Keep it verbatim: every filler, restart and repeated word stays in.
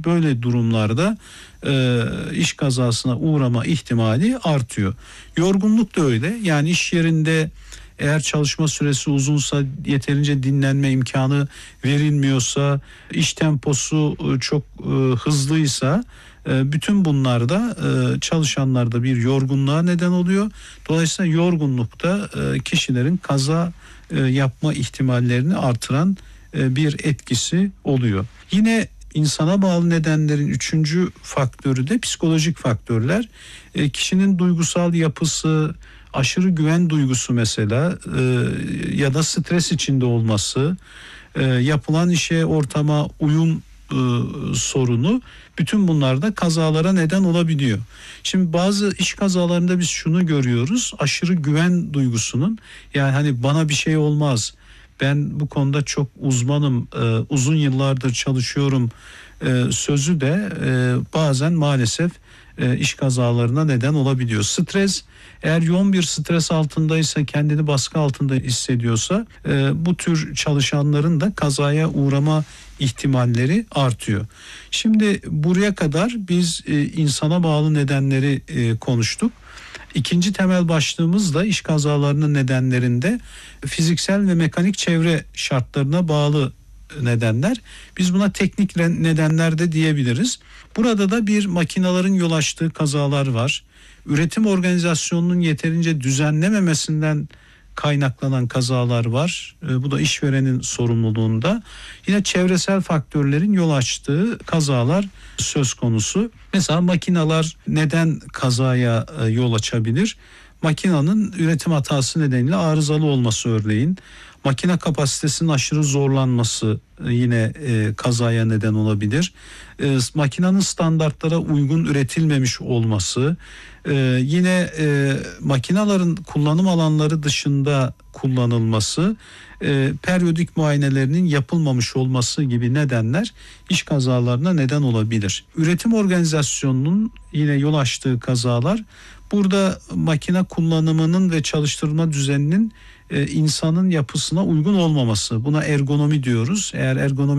böyle durumlarda e, iş kazasına uğrama ihtimali artıyor. Yorgunluk da öyle. Yani iş yerinde eğer çalışma süresi uzunsa, yeterince dinlenme imkanı verilmiyorsa, iş temposu çok e, hızlıysa, e, bütün bunlar da e, çalışanlarda bir yorgunluğa neden oluyor. Dolayısıyla yorgunluk da e, kişilerin kaza e, yapma ihtimallerini artıran e, bir etkisi oluyor. Yine insana bağlı nedenlerin üçüncü faktörü de psikolojik faktörler. E, kişinin duygusal yapısı, aşırı güven duygusu mesela e, ya da stres içinde olması, e, yapılan işe, ortama uyum e, sorunu, bütün bunlar da kazalara neden olabiliyor. Şimdi bazı iş kazalarında biz şunu görüyoruz: aşırı güven duygusunun, yani hani bana bir şey olmaz, ben bu konuda çok uzmanım, e, uzun yıllardır çalışıyorum e, sözü de e, bazen maalesef e, iş kazalarına neden olabiliyor. Stres, eğer yoğun bir stres altındaysa, kendini baskı altında hissediyorsa, e, bu tür çalışanların da kazaya uğrama ihtimalleri artıyor. Şimdi buraya kadar biz e, insana bağlı nedenleri e, konuştuk. İkinci temel başlığımız da iş kazalarının nedenlerinde fiziksel ve mekanik çevre şartlarına bağlı nedenler. Biz buna teknik nedenler de diyebiliriz. Burada da bir, makinaların yol açtığı kazalar var. Üretim organizasyonunun yeterince düzenlememesinden kaynaklanan kazalar var. E, bu da işverenin sorumluluğunda. Yine çevresel faktörlerin yol açtığı kazalar söz konusu. Mesela makinalar neden kazaya e, yol açabilir? Makinanın üretim hatası nedeniyle arızalı olması örneğin. Makine kapasitesinin aşırı zorlanması e, yine e, kazaya neden olabilir. E, makinenin standartlara uygun üretilmemiş olması, e, yine e, makinaların kullanım alanları dışında kullanılması, e, periyodik muayenelerinin yapılmamış olması gibi nedenler iş kazalarına neden olabilir. Üretim organizasyonunun yine yol açtığı kazalar, burada makine kullanımının ve çalıştırma düzeninin e, insanın yapısına uygun olmaması. Buna ergonomi diyoruz. Eğer ergonomi